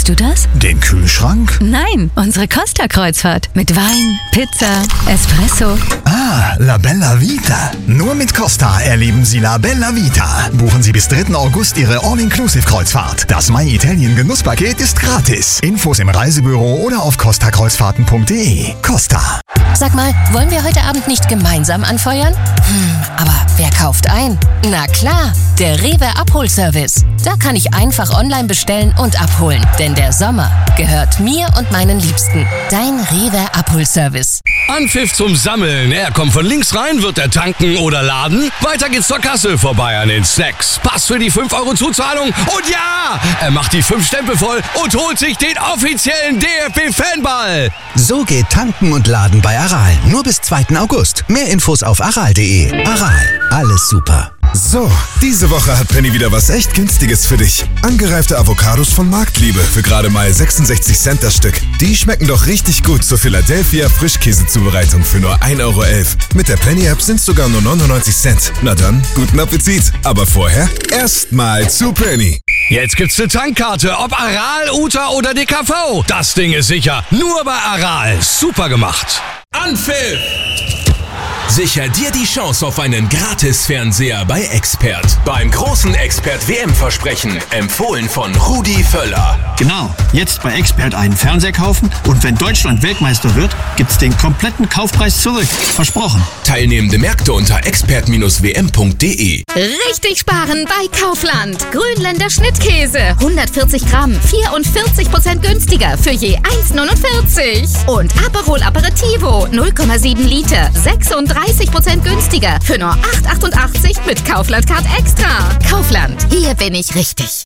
du das? Den Kühlschrank? Nein, unsere Costa-Kreuzfahrt. Mit Wein, Pizza, Espresso. Ah, La Bella Vita. Nur mit Costa erleben Sie La Bella Vita. Buchen Sie bis 3. August Ihre All-Inclusive-Kreuzfahrt. Das My Italien Genusspaket ist gratis. Infos im Reisebüro oder auf costakreuzfahrten.de. Costa. Sag mal, wollen wir heute Abend nicht gemeinsam anfeuern? Aber wer kauft ein? Na klar, der Rewe Abholservice. Da kann ich einfach online bestellen und abholen. Denn der Sommer gehört mir und meinen Liebsten. Dein Rewe Abholservice. Anpfiff zum Sammeln. Er kommt von links rein, wird er tanken oder laden. Weiter geht's zur Kasse, vorbei an den Snacks. Pass für die 5 € Zuzahlung. Und ja, er macht die 5 Stempel voll und holt sich den offiziellen DFB-Fanball. So geht Tanken und Laden bei Aral. Nur bis 2. August. Mehr Infos auf aral.de. Aral, alles super. So, diese Woche hat Penny wieder was echt Günstiges für dich. Angereifte Avocados von Marktliebe für gerade mal 66 Cent das Stück. Die schmecken doch richtig gut zur Philadelphia Frischkäsezubereitung für nur 1,11 € Mit der Penny-App sind es sogar nur 99 Cent. Na dann, guten Appetit. Aber vorher erstmal zu Penny. Jetzt gibt's eine Tankkarte, ob Aral, Uta oder DKV. Das Ding ist sicher. Nur bei Aral. Super gemacht. Anpfiff! Sicher dir die Chance auf einen Gratis-Fernseher bei Expert. Beim großen Expert-WM-Versprechen, empfohlen von Rudi Völler. Genau, jetzt bei Expert einen Fernseher kaufen und wenn Deutschland Weltmeister wird, gibt's den kompletten Kaufpreis zurück. Versprochen. Teilnehmende Märkte unter expert-wm.de. Richtig sparen bei Kaufland. Grünländer Schnittkäse, 140 Gramm, 44% günstiger für je 1,49. Und Aperol Aperitivo, 0,7 Liter, 36% günstiger für nur 8,88 mit Kaufland Card Extra. Kaufland, hier bin ich richtig.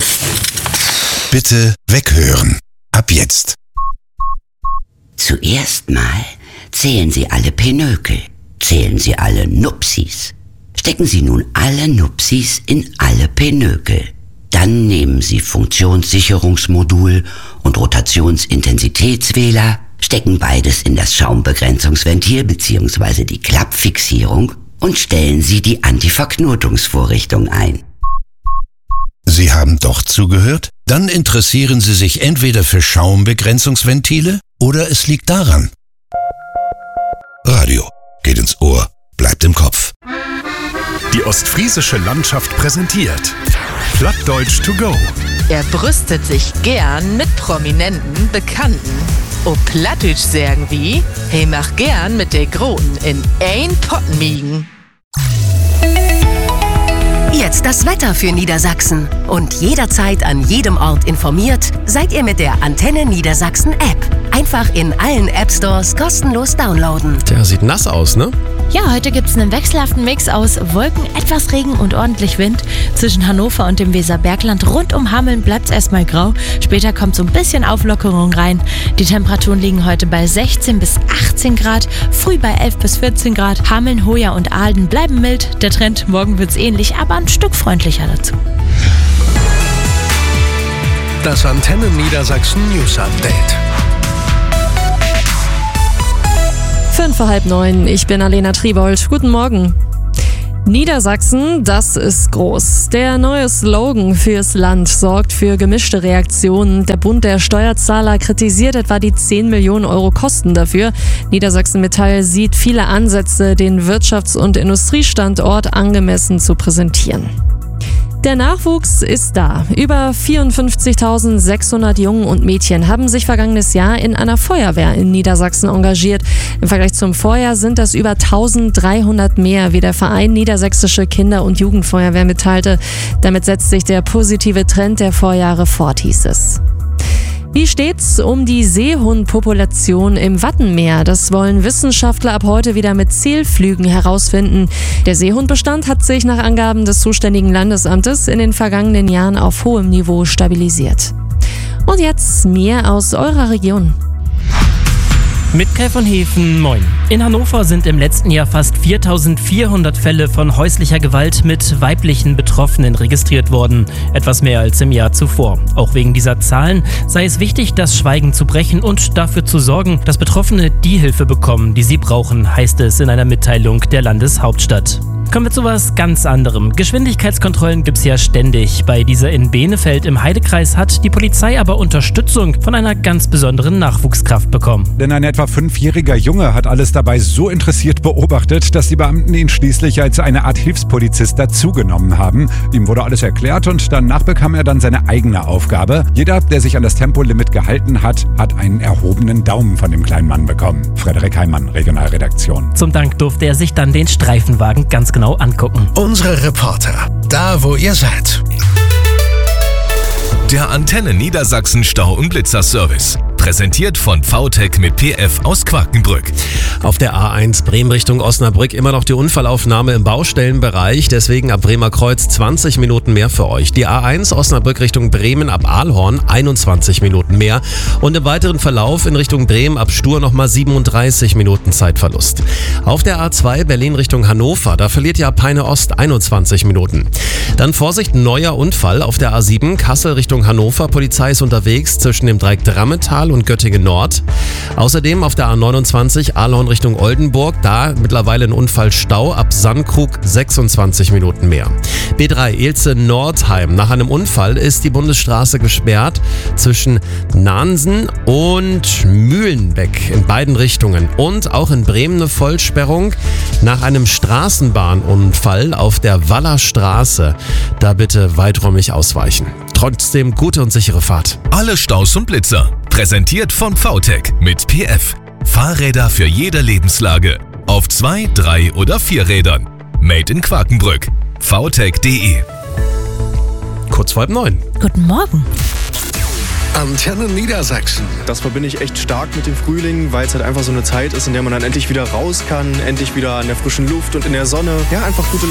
Bitte weghören. Ab jetzt. Zuerst mal zählen Sie alle Pinökel. Zählen Sie alle Nupsis. Stecken Sie nun alle Nupsis in alle Pinökel. Dann nehmen Sie Funktionssicherungsmodul und Rotationsintensitätswähler, stecken beides in das Schaumbegrenzungsventil bzw. die Klappfixierung und stellen Sie die Antiverknotungsvorrichtung ein. Sie haben doch zugehört? Dann interessieren Sie sich entweder für Schaumbegrenzungsventile oder es liegt daran. Radio geht ins Ohr, bleibt im Kopf. Die ostfriesische Landschaft präsentiert Plattdeutsch to go. Er brüstet sich gern mit prominenten Bekannten. O Plattdeutsch sagen wie, hey mach gern mit der Groten in ein Pott miegen. Jetzt das Wetter für Niedersachsen. Und jederzeit an jedem Ort informiert, seid ihr mit der Antenne Niedersachsen App. Einfach in allen App-Stores kostenlos downloaden. Der sieht nass aus, ne? Ja, heute gibt's einen wechselhaften Mix aus Wolken, etwas Regen und ordentlich Wind. Zwischen Hannover und dem Weserbergland rund um Hameln bleibt's erstmal grau. Später kommt so ein bisschen Auflockerung rein. Die Temperaturen liegen heute bei 16 bis 18 Grad, früh bei 11 bis 14 Grad. Hameln, Hoya und Ahlden bleiben mild. Der Trend, morgen wird's ähnlich, aber ein Stück freundlicher dazu. Das Antenne Niedersachsen News Update. 8:05, ich bin Alena Triebold. Guten Morgen. Niedersachsen, das ist groß. Der neue Slogan fürs Land sorgt für gemischte Reaktionen. Der Bund der Steuerzahler kritisiert etwa die 10 Millionen Euro Kosten dafür. Niedersachsen Metall sieht viele Ansätze, den Wirtschafts- und Industriestandort angemessen zu präsentieren. Der Nachwuchs ist da. Über 54.600 Jungen und Mädchen haben sich vergangenes Jahr in einer Feuerwehr in Niedersachsen engagiert. Im Vergleich zum Vorjahr sind das über 1.300 mehr, wie der Verein Niedersächsische Kinder- und Jugendfeuerwehr mitteilte. Damit setzt sich der positive Trend der Vorjahre fort, hieß es. Wie steht's um die Seehundpopulation im Wattenmeer? Das wollen Wissenschaftler ab heute wieder mit Zählflügen herausfinden. Der Seehundbestand hat sich nach Angaben des zuständigen Landesamtes in den vergangenen Jahren auf hohem Niveau stabilisiert. Und jetzt mehr aus eurer Region. Mit Kai von Hefen, moin. In Hannover sind im letzten Jahr fast 4.400 Fälle von häuslicher Gewalt mit weiblichen Betroffenen registriert worden. Etwas mehr als im Jahr zuvor. Auch wegen dieser Zahlen sei es wichtig, das Schweigen zu brechen und dafür zu sorgen, dass Betroffene die Hilfe bekommen, die sie brauchen, heißt es in einer Mitteilung der Landeshauptstadt. Kommen wir zu was ganz anderem. Geschwindigkeitskontrollen gibt's ja ständig. Bei dieser in Benefeld im Heidekreis hat die Polizei aber Unterstützung von einer ganz besonderen Nachwuchskraft bekommen. Denn ein etwa 5-jähriger Junge hat alles dabei so interessiert beobachtet, dass die Beamten ihn schließlich als eine Art Hilfspolizist dazugenommen haben. Ihm wurde alles erklärt und danach bekam er dann seine eigene Aufgabe. Jeder, der sich an das Tempolimit gehalten hat, hat einen erhobenen Daumen von dem kleinen Mann bekommen. Frederik Heimann, Regionalredaktion. Zum Dank durfte er sich dann den Streifenwagen ganz genau angucken. Unsere Reporter, da wo ihr seid. Der Antenne Niedersachsen Stau- und Blitzerservice. Präsentiert von VTech mit PF aus Quakenbrück. Auf der A1 Bremen Richtung Osnabrück immer noch die Unfallaufnahme im Baustellenbereich. Deswegen ab Bremer Kreuz 20 Minuten mehr für euch. Die A1 Osnabrück Richtung Bremen ab Aalhorn 21 Minuten mehr. Und im weiteren Verlauf in Richtung Bremen ab Stur nochmal 37 Minuten Zeitverlust. Auf der A2 Berlin Richtung Hannover, da verliert ihr ab Peine Ost 21 Minuten. Dann Vorsicht, neuer Unfall auf der A7 Kassel Richtung Hannover. Polizei ist unterwegs zwischen dem Dreieck Drammetal und Göttingen Nord. Außerdem auf der A29 Aalhorn Richtung Oldenburg, da mittlerweile ein Unfallstau ab Sandkrug 26 Minuten mehr. B3 Elze-Nordheim. Nach einem Unfall ist die Bundesstraße gesperrt zwischen Nahnsen und Mühlenbeck in beiden Richtungen. Und auch in Bremen eine Vollsperrung nach einem Straßenbahnunfall auf der Waller Straße. Da bitte weiträumig ausweichen. Trotzdem gute und sichere Fahrt. Alle Staus und Blitzer. Präsentiert von VTech mit PF. Fahrräder für jede Lebenslage. Auf 2, 3 oder 4 Rädern. Made in Quakenbrück. VTech.de. Kurz vor 9. Guten Morgen. Antenne Niedersachsen. Das verbinde ich echt stark mit dem Frühling, weil es halt einfach so eine Zeit ist, in der man dann endlich wieder raus kann, endlich wieder an der frischen Luft und in der Sonne. Ja, einfach gute